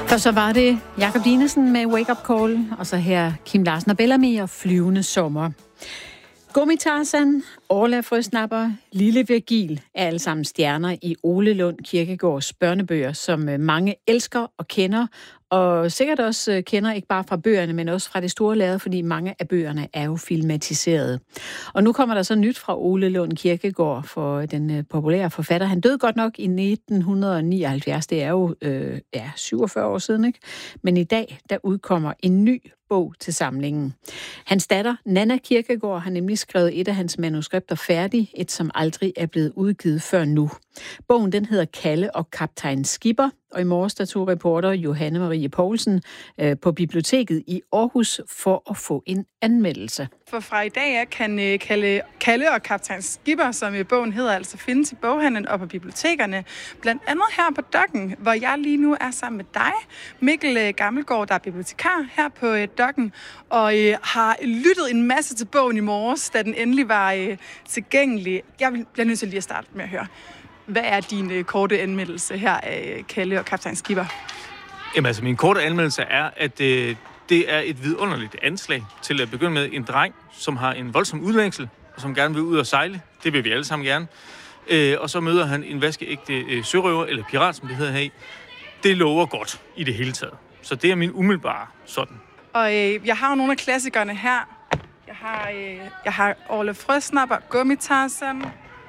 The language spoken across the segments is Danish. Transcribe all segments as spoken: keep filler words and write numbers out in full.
Og så var det Jakob Dinesen med Wake Up Call, og så her Kim Larsen og Bellamy og Flyvende Sommer. Gummi-Tarzan, Orla Frøsnapper, Lille Virgil er alle sammen stjerner i Ole Lund Kirkegaards børnebøger, som mange elsker og kender, og sikkert også kender ikke bare fra bøgerne, men også fra det store lærred, fordi mange af bøgerne er jo filmatiseret. Og nu kommer der så nyt fra Ole Lund Kirkegaard, for den populære forfatter. Han døde godt nok i nitten nioghalvfjerds, det er jo øh, ja, syvogfyrre år siden, ikke? Men i dag, der udkommer en ny bog til samlingen. Hans datter, Nanna Kirkegaard, har nemlig skrevet et af hans manuskripter færdig, et som aldrig er blevet udgivet før nu. Bogen, den hedder Kalle og Kaptajn Skipper, og i morges der tog reporter Johanne Marie Poulsen øh, på biblioteket i Aarhus for at få en anmeldelse. For fra i dag af kan øh, Kalle, Kalle og Kaptajn Skipper, som i bogen hedder, altså findes i boghandlen og på bibliotekerne. Blandt andet her på Dokken, hvor jeg lige nu er sammen med dig, Mikkel øh, Gammelgaard, der er bibliotekar her på øh, Dokken, og øh, har lyttet en masse til bogen i morges, da den endelig var øh, tilgængelig. Jeg bliver nødt til lige at starte med at høre. Hvad er din øh, korte anmeldelse her af Kalle og Kaptajn Skipper? Jamen altså, min korte anmeldelse er, at øh, det er et vidunderligt anslag til at begynde med en dreng, som har en voldsom udlængsel, og som gerne vil ud og sejle. Det vil vi alle sammen gerne. Øh, og så møder han en vaskeægte øh, sørøver, eller pirat, som det hedder her i. Det lover godt i det hele taget. Så det er min umiddelbare sådan. Og øh, jeg har jo nogle af klassikerne her. Jeg har, øh, jeg har Orla Frøsnapper, Gummi-Tarzan,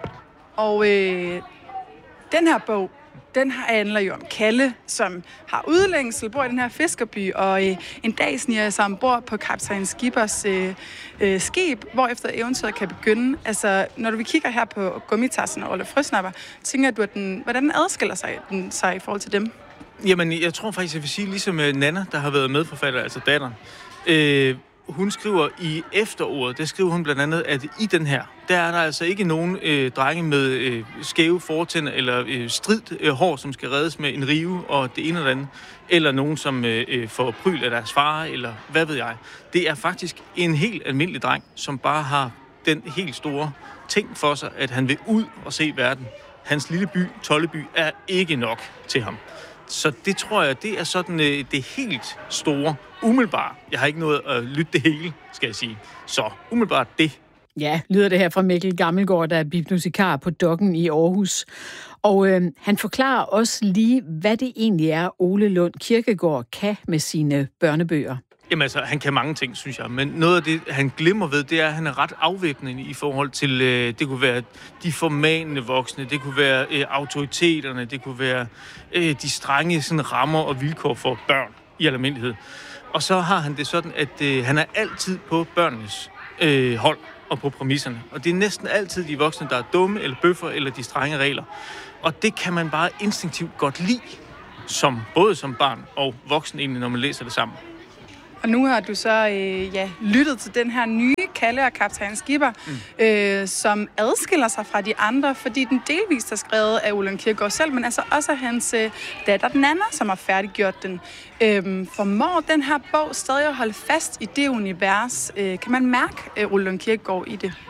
og øh, den her bog, den handler jo om Kalle, som har udlængsel, bor i den her fiskerby, og øh, en dag sniger sig ombord på Kaptajn Skippers øh, øh, skib, hvorefter eventyret kan begynde. Altså, når du kigger her på Gummi-Tarzan og Orla Frøsnapper, tænker du, at den, hvordan den adskiller sig, den, sig i forhold til dem? Jamen, jeg tror faktisk, jeg vil sige, ligesom Nanna, der har været medforfatter, altså datteren, øh, hun skriver i efterordet, der skriver hun blandt andet, at i den her, der er der altså ikke nogen øh, drenge med øh, skæve fortænder eller øh, stridt øh, hår, som skal reddes med en rive og det ene eller andet, eller nogen, som øh, får pryl af deres far, eller hvad ved jeg. Det er faktisk en helt almindelig dreng, som bare har den helt store ting for sig, at han vil ud og se verden. Hans lille by, Tolleby, er ikke nok til ham. Så det tror jeg, det er sådan øh, det helt store, umiddelbart. Jeg har ikke nået at lytte det hele, skal jeg sige. Så umiddelbart det. Ja, lyder det her fra Mikkel Gammelgaard, der er bibliotekar på Dokken i Aarhus. Og øh, han forklarer også lige, hvad det egentlig er, Ole Lund Kirkegaard kan med sine børnebøger. Jamen altså, han kan mange ting, synes jeg. Men noget af det, han glemmer ved, det er, at han er ret afvæbnende i forhold til, øh, det kunne være de formanende voksne, det kunne være øh, autoriteterne, det kunne være øh, de strenge sådan, rammer og vilkår for børn i almindelighed. Og så har han det sådan, at øh, han er altid på børnenes øh, hold og på præmisserne. Og det er næsten altid de voksne, der er dumme eller bøffer eller de strenge regler. Og det kan man bare instinktivt godt lide, som, både som barn og voksen egentlig, når man læser det sammen. Og nu har du så øh, ja, lyttet til den her nye Kalle og Kaptajn Skipper, mm. øh, som adskiller sig fra de andre, fordi den delvist er skrevet af Ole Lund Kirkegaard selv, men altså også af hans øh, datter Nanna, som har færdiggjort den. Øh, formår den her bog stadig at holde fast i det univers? Øh, kan man mærke øh, Ole Lund Kirkegaard i det?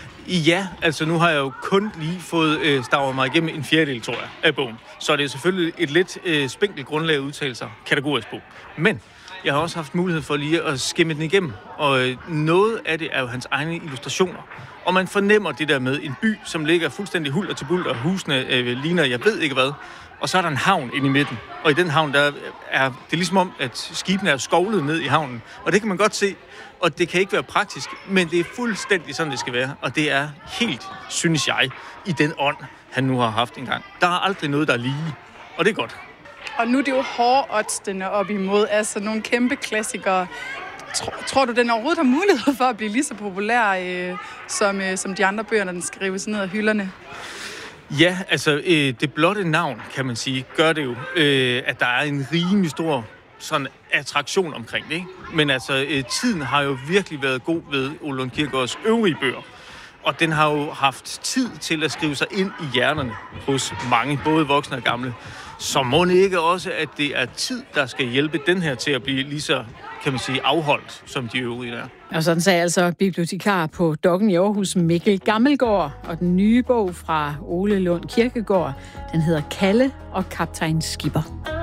Ja, altså nu har jeg jo kun lige fået øh, stavet mig igennem en fjerdedel, tror jeg, af bogen. Så det er selvfølgelig et lidt øh, spinkelt grundlag at udtale sig kategorisk på. Men jeg har også haft mulighed for lige at skimme den igennem, og noget af det er jo hans egne illustrationer. Og man fornemmer det der med en by, som ligger fuldstændig hulter til bulter, og husene øh, ligner, jeg ved ikke hvad. Og så er der en havn inde i midten, og i den havn, der er det er ligesom om, at skibene er skovlet ned i havnen. Og det kan man godt se, og det kan ikke være praktisk, men det er fuldstændig sådan, det skal være. Og det er helt, synes jeg, i den ånd, han nu har haft engang. Der er aldrig noget, der er lige, og det er godt. Og nu er det jo hårde odds, den er op imod. Altså nogle kæmpe klassikere. Tror, tror du, den overhovedet har mulighed for at blive lige så populær, øh, som, øh, som de andre bøger, når den skrives ned af hylderne? Ja, altså øh, det blotte navn, kan man sige, gør det jo, øh, at der er en rimelig stor sådan attraktion omkring det, ikke? Men altså, øh, tiden har jo virkelig været god ved Ole Lund Kirkegaards øvrige bøger. Og den har jo haft tid til at skrive sig ind i hjernerne hos mange, både voksne og gamle. Så må det ikke også, at det er tid, der skal hjælpe den her til at blive lige så, kan man sige, afholdt, som de øvrige er. Og sådan sagde altså bibliotekar på Dokken i Aarhus, Mikkel Gammelgaard. Og den nye bog fra Ole Lund Kirkegaard, den hedder Kalle og Kaptajn Skipper.